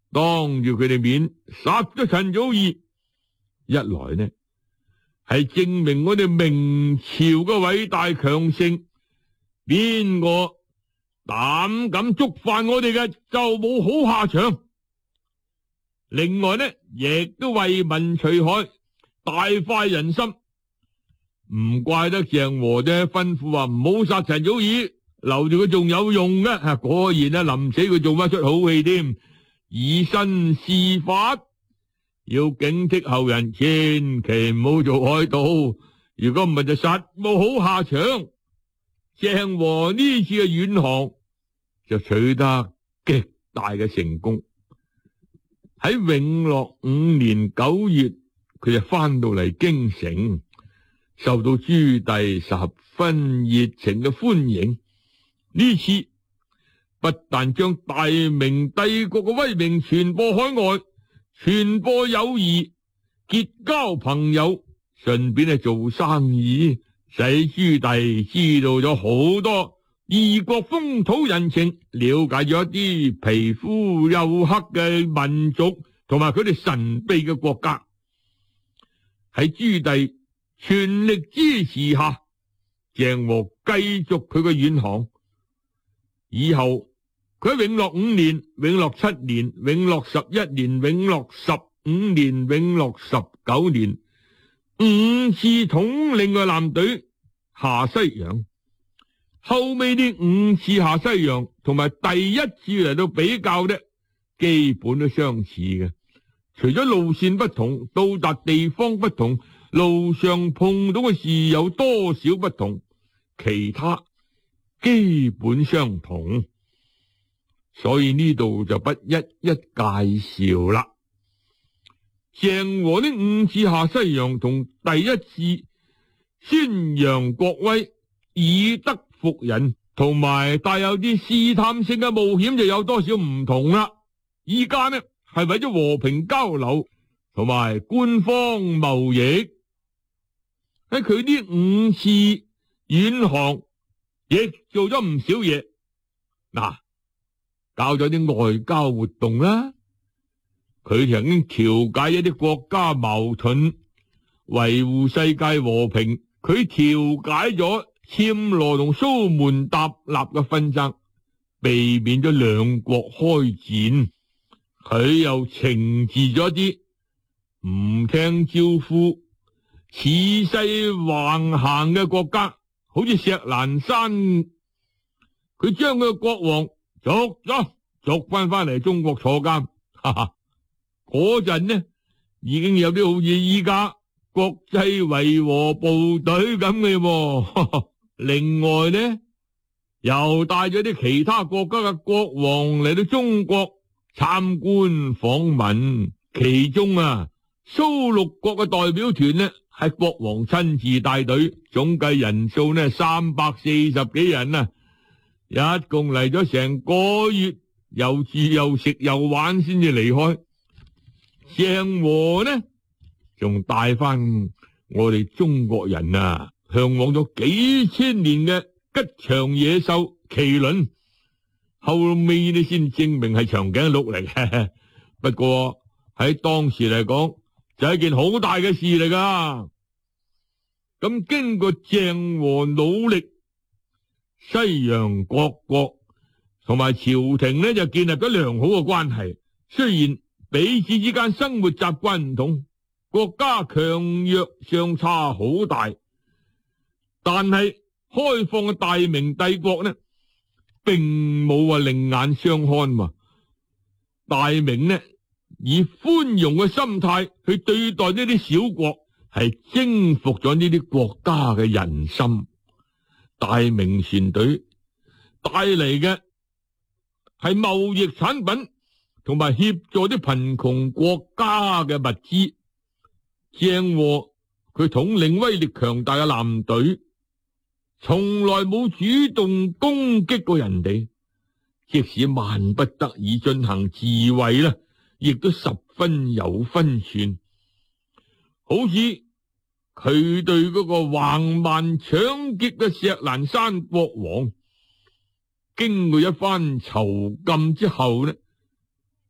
當住佢哋面殺咗陳祖義，一來呢係證明我哋明朝嘅偉大強盛，邊個膽敢觸犯我哋嘅就冇好下場。另外呢，亦都為民除害，大快人心。唔怪得鄭和啫，吩咐話唔好殺陳祖義，留住佢仲有用嘅。果然啊，臨死佢做翻出好戲添，以身試法，要警惕後人，千祈唔好做海盜。如果唔係就實冇好下場。鄭和呢次嘅遠航就取得極大嘅成功。喺永樂5年9月，佢就翻到嚟京城，受到朱棣十分熱情嘅歡迎。呢次不但將大明帝國嘅威名傳播海外，傳播友誼，結交朋友，順便係做生意，使朱棣知道咗好多異國風土人情，了解咗一啲皮膚黝黑嘅民族同埋佢哋神秘嘅國家。喺朱棣全力支持下，鄭和繼續佢嘅遠航。以後佢喺永樂5年、永樂7年、永樂11年、永樂15年、永樂19年5次統領嘅艦隊下西洋。後尾呢5次下西洋同埋第一次嚟到比較呢，基本都相似嘅，除咗路線不同，到達地方不同，路上碰到嘅事有多少不同，其他基本相同。所以呢度就不一一介紹啦。鄭和呢5次下西洋同第一次宣揚國威、以德服人，同埋帶有啲試探性嘅冒險就有多少唔同啦。依家呢係為咗和平交流同埋官方貿易。喺佢呢5次遠航亦做咗唔少嘢。嗱，搞咗啲外交活動啦，佢曾經調解一啲國家矛盾，維護世界和平。佢調解咗暹羅同蘇門答臘嘅紛爭，避免咗兩國開戰。佢又懲治咗啲唔聽招呼、恃勢橫行嘅國家，好似錫蘭山。佢將佢嘅國王捉翻嚟中國坐監。嗰陣呢已經有啲好似依家國際維和部隊咁嘅。另外呢，又帶咗啲其他國家嘅國王嚟到中國參觀訪問。其中啊，蘇六國嘅代表團呢係國王親自帶隊，總計人數呢340幾人啊，一共嚟咗成個月，又住又食又玩先至離開。鄭和呢仲帶翻我哋中國人啊向往咗幾千年嘅吉祥野獸麒麟，後尾你先證明係長頸鹿嚟嘅。不過喺當時嚟講就係一件好大嘅事嚟噶。咁經過鄭和努力，西洋各國同埋朝廷呢就建立咗良好嘅關係。雖然彼此之間生活習慣唔同，國家強弱相差好大，但係開放嘅大明帝國呢並冇話另眼相看嘛。大明呢以寬容嘅心態去對待呢啲小國，係征服咗呢啲國家嘅人心。大明船隊帶嚟嘅係貿易產品同埋協助啲貧窮國家嘅物資。鄭和佢統領威力強大嘅艦隊，從來冇主動攻擊過人哋，即使萬不得已進行自衛啦，亦都十分有分寸。好似佢對嗰個橫蠻搶劫嘅錫蘭山國王，經過一番囚禁之後呢，